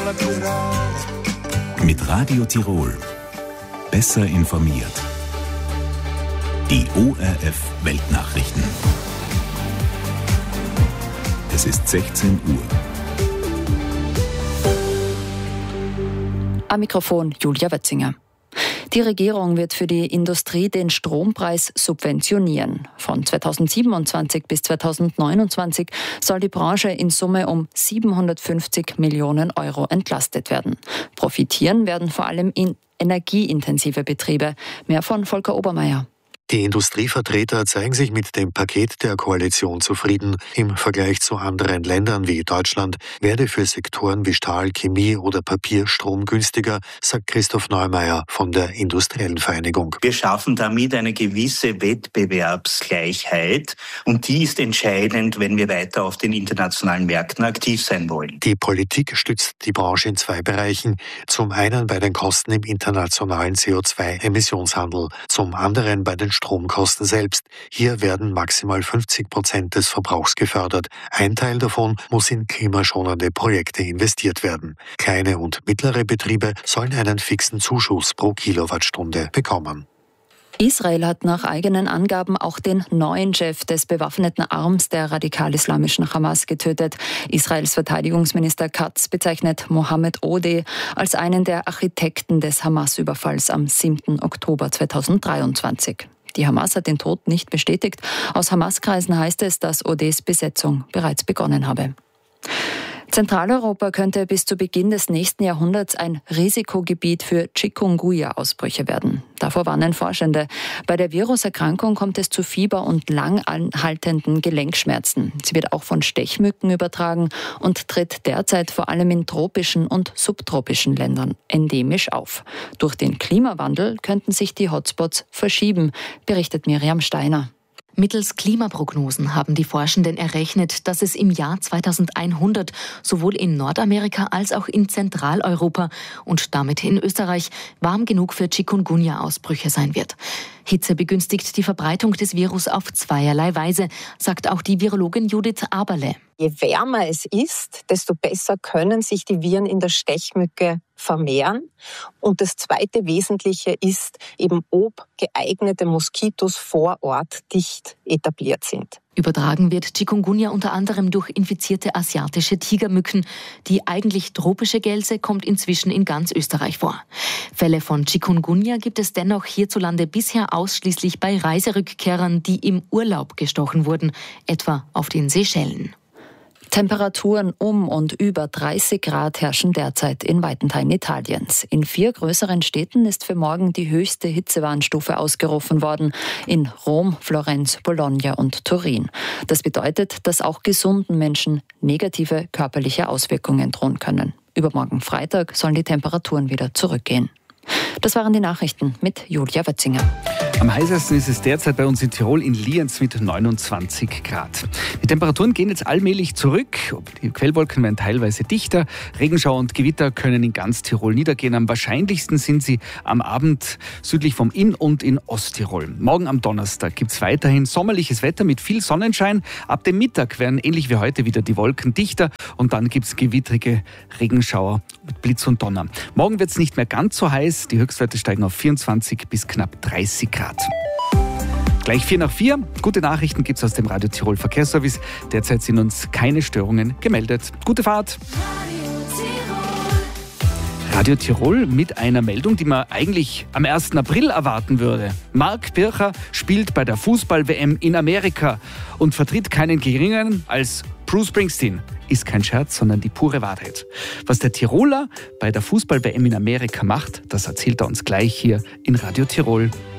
Mit Radio Tirol. Besser informiert. Die ORF Weltnachrichten. Es ist 16 Uhr. Am Mikrofon Julia Wötzinger. Die Regierung wird für die Industrie den Strompreis subventionieren. Von 2027 bis 2029 soll die Branche in Summe um 750 Millionen Euro entlastet werden. Profitieren werden vor allem energieintensive Betriebe. Mehr von Volker Obermeier. Die Industrievertreter zeigen sich mit dem Paket der Koalition zufrieden. Im Vergleich zu anderen Ländern wie Deutschland werde für Sektoren wie Stahl, Chemie oder Papier Strom günstiger, sagt Christoph Neumeier von der Industriellen Vereinigung. Wir schaffen damit eine gewisse Wettbewerbsgleichheit und die ist entscheidend, wenn wir weiter auf den internationalen Märkten aktiv sein wollen. Die Politik stützt die Branche in zwei Bereichen. Zum einen bei den Kosten im internationalen CO2-Emissionshandel, zum anderen bei den Stromkosten selbst. Hier werden maximal 50% des Verbrauchs gefördert. Ein Teil davon muss in klimaschonende Projekte investiert werden. Kleine und mittlere Betriebe sollen einen fixen Zuschuss pro Kilowattstunde bekommen. Israel hat nach eigenen Angaben auch den neuen Chef des bewaffneten Arms der radikal-islamischen Hamas getötet. Israels Verteidigungsminister Katz bezeichnet Mohammed Odeh als einen der Architekten des Hamas-Überfalls am 7. Oktober 2023. Die Hamas hat den Tod nicht bestätigt. Aus Hamas-Kreisen heißt es, dass Odehs Besetzung bereits begonnen habe. Zentraleuropa könnte bis zu Beginn des nächsten Jahrhunderts ein Risikogebiet für Chikungunya-Ausbrüche werden. Davor warnen Forschende. Bei der Viruserkrankung kommt es zu Fieber und lang anhaltenden Gelenkschmerzen. Sie wird auch von Stechmücken übertragen und tritt derzeit vor allem in tropischen und subtropischen Ländern endemisch auf. Durch den Klimawandel könnten sich die Hotspots verschieben, berichtet Miriam Steiner. Mittels Klimaprognosen haben die Forschenden errechnet, dass es im Jahr 2100 sowohl in Nordamerika als auch in Zentraleuropa und damit in Österreich warm genug für Chikungunya-Ausbrüche sein wird. Hitze begünstigt die Verbreitung des Virus auf zweierlei Weise, sagt auch die Virologin Judith Aberle. Je wärmer es ist, desto besser können sich die Viren in der Stechmücke vermehren. Und das zweite Wesentliche ist eben, ob geeignete Moskitos vor Ort dicht etabliert sind. Übertragen wird Chikungunya unter anderem durch infizierte asiatische Tigermücken. Die eigentlich tropische Gelse kommt inzwischen in ganz Österreich vor. Fälle von Chikungunya gibt es dennoch hierzulande bisher ausschließlich bei Reiserückkehrern, die im Urlaub gestochen wurden, etwa auf den Seychellen. Temperaturen um und über 30 Grad herrschen derzeit in weiten Teilen Italiens. In 4 größeren Städten ist für morgen die höchste Hitzewarnstufe ausgerufen worden. In Rom, Florenz, Bologna und Turin. Das bedeutet, dass auch gesunden Menschen negative körperliche Auswirkungen drohen können. Übermorgen Freitag sollen die Temperaturen wieder zurückgehen. Das waren die Nachrichten mit Julia Wötzinger. Am heißesten ist es derzeit bei uns in Tirol in Lienz mit 29 Grad. Die Temperaturen gehen jetzt allmählich zurück. Die Quellwolken werden teilweise dichter. Regenschauer und Gewitter können in ganz Tirol niedergehen. Am wahrscheinlichsten sind sie am Abend südlich vom Inn und in Osttirol. Morgen am Donnerstag gibt es weiterhin sommerliches Wetter mit viel Sonnenschein. Ab dem Mittag werden ähnlich wie heute wieder die Wolken dichter und dann gibt es gewittrige Regenschauer mit Blitz und Donner. Morgen wird es nicht mehr ganz so heiß. Die Höchstwerte steigen auf 24 bis knapp 30 Grad. Gleich 4:04. Gute Nachrichten gibt es aus dem Radio Tirol Verkehrsservice. Derzeit sind uns keine Störungen gemeldet. Gute Fahrt! Radio Tirol mit einer Meldung, die man eigentlich am 1. April erwarten würde. Marc Pircher spielt bei der Fußball-WM in Amerika und vertritt keinen geringeren als Bruce Springsteen. Ist kein Scherz, sondern die pure Wahrheit. Was der Tiroler bei der Fußball-WM in Amerika macht, das erzählt er uns gleich hier in Radio Tirol.